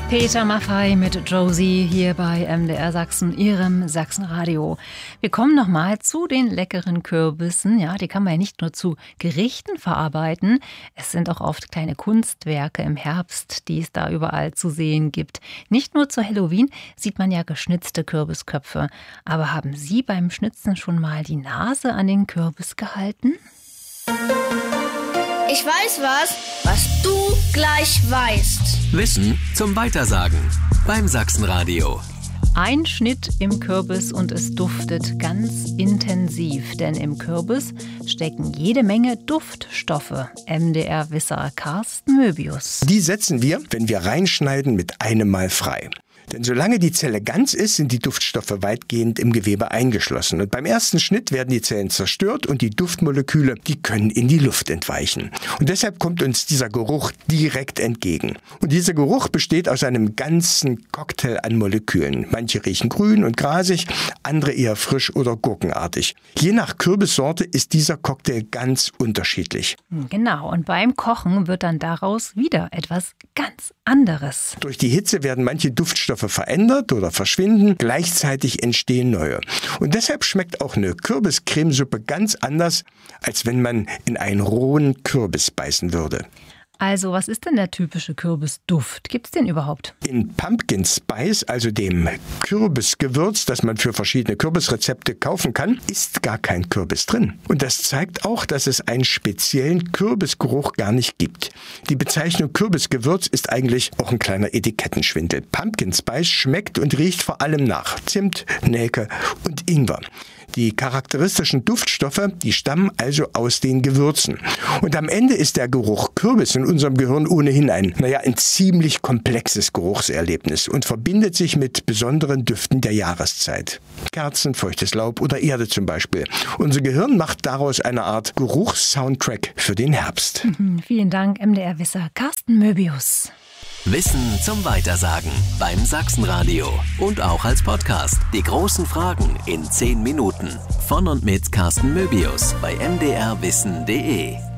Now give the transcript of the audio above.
Peter Maffay mit Josie hier bei MDR Sachsen, Ihrem Sachsenradio. Wir kommen nochmal zu den leckeren Kürbissen. Ja, die kann man ja nicht nur zu Gerichten verarbeiten. Es sind auch oft kleine Kunstwerke im Herbst, die es da überall zu sehen gibt. Nicht nur zu Halloween sieht man ja geschnitzte Kürbisköpfe. Aber haben Sie beim Schnitzen schon mal die Nase an den Kürbis gehalten? Ich weiß was du gleich weißt. Wissen zum Weitersagen beim Sachsenradio. Ein Schnitt im Kürbis und es duftet ganz intensiv, denn im Kürbis stecken jede Menge Duftstoffe. MDR-Wisser Carsten Möbius. Die setzen wir, wenn wir reinschneiden, mit einem Mal frei. Denn solange die Zelle ganz ist, sind die Duftstoffe weitgehend im Gewebe eingeschlossen. Und beim ersten Schnitt werden die Zellen zerstört und die Duftmoleküle, die können in die Luft entweichen. Und deshalb kommt uns dieser Geruch direkt entgegen. Und dieser Geruch besteht aus einem ganzen Cocktail an Molekülen. Manche riechen grün und grasig, andere eher frisch oder gurkenartig. Je nach Kürbissorte ist dieser Cocktail ganz unterschiedlich. Genau, und beim Kochen wird dann daraus wieder etwas ganz anderes. Durch die Hitze werden manche Duftstoffe verändert oder verschwinden, gleichzeitig entstehen neue. Und deshalb schmeckt auch eine Kürbiscremesuppe ganz anders, als wenn man in einen rohen Kürbis beißen würde. Also, was ist denn der typische Kürbisduft? Gibt's den überhaupt? In Pumpkin Spice, also dem Kürbisgewürz, das man für verschiedene Kürbisrezepte kaufen kann, ist gar kein Kürbis drin. Und das zeigt auch, dass es einen speziellen Kürbisgeruch gar nicht gibt. Die Bezeichnung Kürbisgewürz ist eigentlich auch ein kleiner Etikettenschwindel. Pumpkin Spice schmeckt und riecht vor allem nach Zimt, Nelke und Ingwer. Die charakteristischen Duftstoffe, die stammen also aus den Gewürzen. Und am Ende ist der Geruch Kürbis in unserem Gehirn ohnehin ein ziemlich komplexes Geruchserlebnis und verbindet sich mit besonderen Düften der Jahreszeit. Kerzen, feuchtes Laub oder Erde zum Beispiel. Unser Gehirn macht daraus eine Art Geruchssoundtrack für den Herbst. Vielen Dank, MDR-Wisser Carsten Möbius. Wissen zum Weitersagen beim Sachsenradio und auch als Podcast. Die großen Fragen in 10 Minuten. Von und mit Carsten Möbius bei mdrwissen.de.